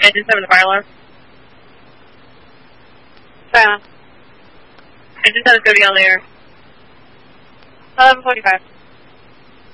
Engine 7 to fire alarm. Silent. Engine 7 is going to be on the air. 11:45.